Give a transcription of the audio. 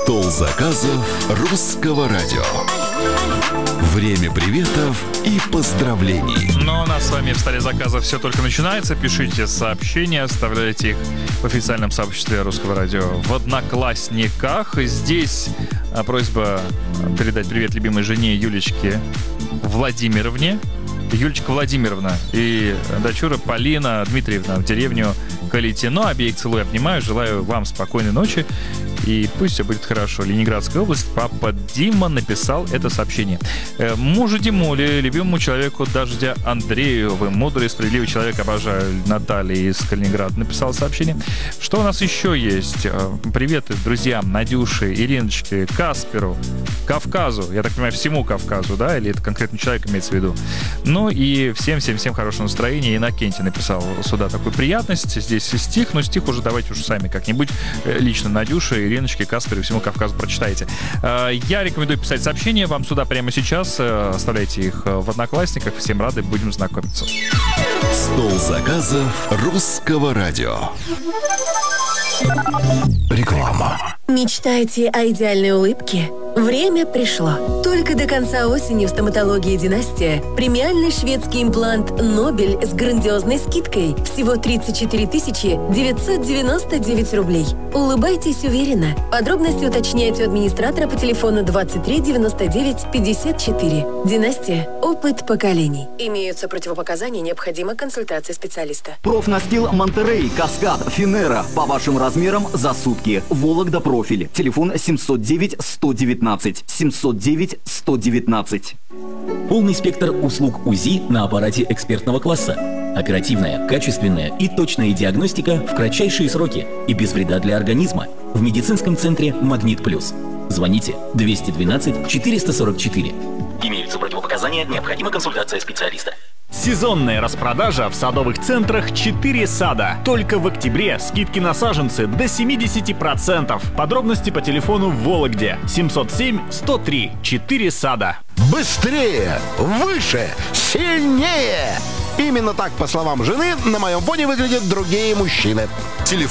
Стол заказов русского радио. Время приветов и поздравлений. Но у нас с вами в столе заказов все только начинается. Пишите сообщения, оставляйте их в официальном сообществе русского радио в Одноклассниках. Здесь просьба передать привет любимой жене Юлечке Владимировне. Юлечка Владимировна и дочура Полина Дмитриевна в деревню Калитино. Обеих целую, обнимаю. Желаю вам спокойной ночи. И пусть все будет хорошо. Ленинградская область. Папа Дима написал это сообщение. Мужу Димуле, любимому человеку Дождя Андрею. Вы мудрый, справедливый человек. Обожаю. Наталья из Калининграда написала сообщение. Что у нас еще есть? Приветы друзьям Надюше, Ириночке, Касперу, Кавказу. Я так понимаю, всему Кавказу, да? Или это конкретный человек имеется в виду? Ну и всем хорошего настроения. Иннокентий написал сюда такую приятность. Здесь стих, но стих уже давайте уж сами как-нибудь лично Надюше, Ириночке, Касперу и всему Кавказу прочитайте. Я рекомендую писать сообщения вам сюда прямо сейчас. Оставляйте их в Одноклассниках. Всем рады, будем знакомиться. Стол заказов русского радио. Реклама. Мечтаете о идеальной улыбке? Время пришло. Только до конца осени в стоматологии «Династия» премиальный шведский имплант «Нобель» с грандиозной скидкой. Всего 34 999 рублей. Улыбайтесь уверенно. Подробности уточняйте у администратора по телефону 23 99 54. «Династия» – опыт поколений. Имеются противопоказания, необходима консультация специалиста. Профнастил Монтерей, Каскад, Финера. По вашим размерам за сутки. Вологда профиль. Телефон 709 119. 709 119. Полный спектр услуг УЗИ на аппарате экспертного класса. Оперативная, качественная и точная диагностика в кратчайшие сроки и без вреда для организма. В медицинском центре «Магнит Плюс». Звоните 212 444. Имеются противопоказания, необходима консультация специалиста. Сезонная распродажа в садовых центрах 4 сада. Только в октябре скидки на саженцы до 70%. Подробности по телефону в Вологде 707 103 4 сада. Быстрее, выше, сильнее! Именно так, по словам жены, на моем фоне выглядят другие мужчины.